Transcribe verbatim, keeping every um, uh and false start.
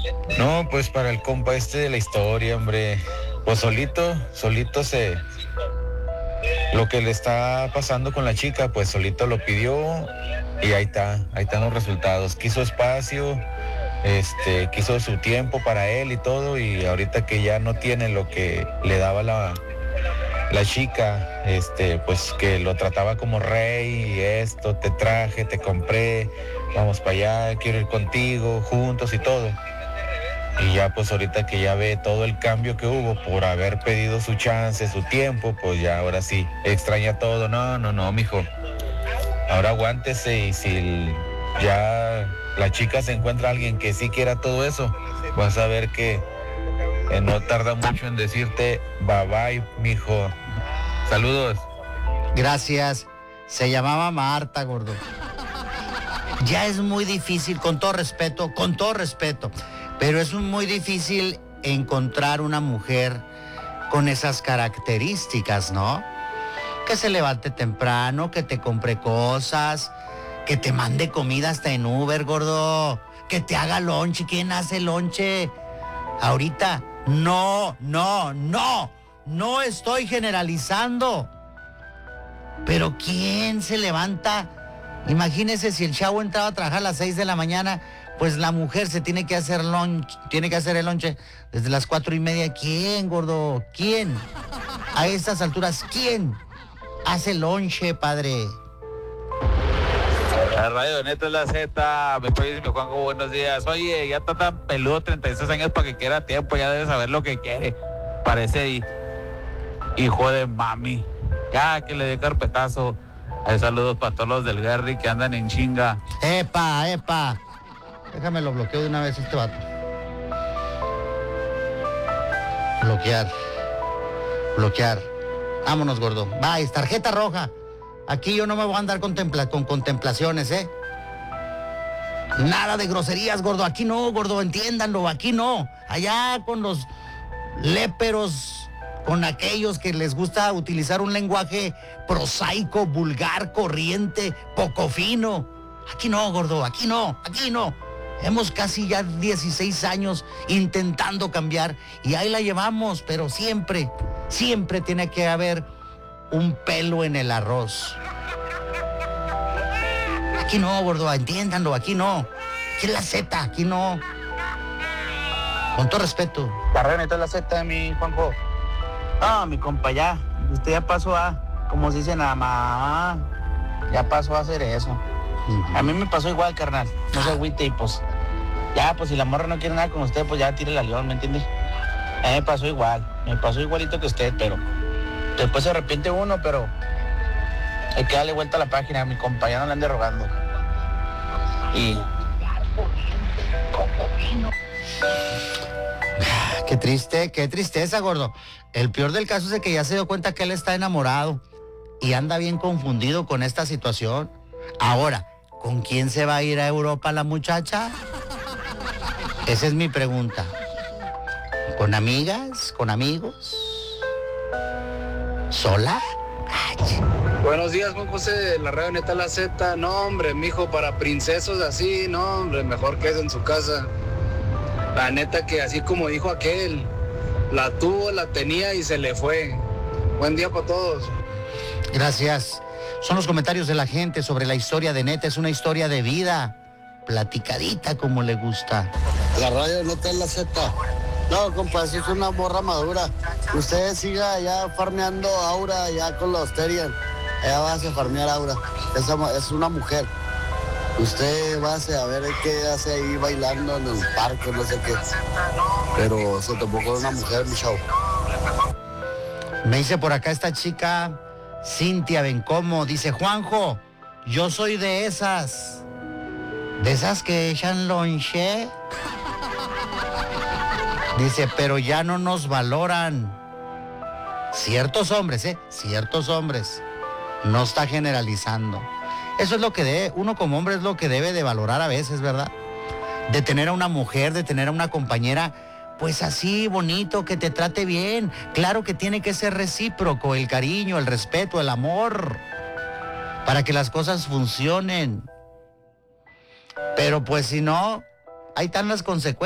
No, pues para el compa este de la historia, hombre, pues solito, solito se... Lo que le está pasando con la chica, pues solito lo pidió y ahí está, ahí están los resultados. Quiso espacio, este, quiso su tiempo para él y todo, y ahorita que ya no tiene lo que le daba la, la chica, este, pues que lo trataba como rey y esto, te traje, te compré, vamos para allá, quiero ir contigo, juntos y todo. Y ya pues ahorita que ya ve todo el cambio que hubo por haber pedido su chance, su tiempo, pues ya ahora sí, extraña todo. No, no, no, mijo. Ahora aguántese y si ya la chica se encuentra a alguien que sí quiera todo eso, vas a ver que eh, no tarda mucho en decirte bye bye, mijo. Saludos. Gracias. Se llamaba Marta, gordo. Ya es muy difícil, con todo respeto, con todo respeto, pero es muy difícil encontrar una mujer con esas características, ¿no? Que se levante temprano, que te compre cosas, que te mande comida hasta en Uber, gordo, que te haga lonche. ¿Quién hace lonche? Ahorita, no, no, no, no estoy generalizando. Pero ¿quién se levanta? Imagínese si el chavo entraba a trabajar a las seis de la mañana, pues la mujer se tiene que hacer lunch, tiene que hacer el lonche desde las cuatro y media. ¿Quién, gordo? ¿Quién? A estas alturas, ¿quién hace lonche, padre? La radio Neta es la Z, mi país, mi Juanjo, buenos días. Oye, ya está tan peludo, treinta y seis años para que quiera tiempo, ya debe saber lo que quiere. Parece hijo de mami. Ya que le dé carpetazo. Hay saludos para todos los del Gary que andan en chinga. Epa, epa. Déjame lo bloqueo de una vez este vato. Bloquear. Bloquear. Vámonos, gordo. Bye, tarjeta roja. Aquí yo no me voy a andar contempla- con contemplaciones, ¿eh? Nada de groserías, gordo. Aquí no, gordo, entiéndanlo. Aquí no. Allá con los léperos, con aquellos que les gusta utilizar un lenguaje prosaico, vulgar, corriente, poco fino. Aquí no, gordo, aquí no, aquí no. Hemos casi ya dieciséis años intentando cambiar y ahí la llevamos, pero siempre, siempre tiene que haber un pelo en el arroz. Aquí no, gordo, entiéndanlo, aquí no. Aquí es la Z, aquí no. Con todo respeto. La radio Neta es la Z, mi Juanjo. No, mi compa, ya. Usted ya pasó a, como se dice, nada más. Ya pasó a hacer eso. Uh-huh. A mí me pasó igual, carnal. No se agüite y pues. Ya, pues si la morra no quiere nada con usted, pues ya tire la león, ¿me entiende? A mí me pasó igual. Me pasó igualito que usted, pero. Después se arrepiente uno, pero. Hay que darle vuelta a la página. Mi compa, ya no le ande rogando. Y. Qué triste, qué tristeza, gordo. El peor del caso es que ya se dio cuenta que él está enamorado y anda bien confundido con esta situación. Ahora, ¿con quién se va a ir a Europa la muchacha? Esa es mi pregunta. ¿Con amigas? ¿Con amigos? ¿Sola? Ay. Buenos días, Juan José, de la radio Neta La Z. No, hombre, mijo, para princesos así, no, hombre, mejor quede en su casa. La neta que así como dijo aquel, la tuvo, la tenía y se le fue. Buen día para todos. Gracias. Son los comentarios de la gente sobre la historia de Neta. Es una historia de vida, platicadita como le gusta. La radio Neta es la Z. No, compa, eso es una morra madura. Usted siga ya farmeando Aura, ya con la Osterian. Ella va a farmear Aura. Esa es una mujer. Usted va a ver qué hace ahí bailando en el parque, no sé qué. Pero se topó con una mujer, mi chavo. Me dice por acá esta chica, Cintia Bencomo, dice, Juanjo, yo soy de esas. ¿De esas que echan lonche? Dice, pero ya no nos valoran. Ciertos hombres, ¿eh? Ciertos hombres. No está generalizando. Eso es lo que debe, uno como hombre es lo que debe de valorar a veces, ¿verdad? De tener a una mujer, de tener a una compañera, pues así, bonito, que te trate bien. Claro que tiene que ser recíproco el cariño, el respeto, el amor, para que las cosas funcionen. Pero pues si no, ahí están las consecuencias.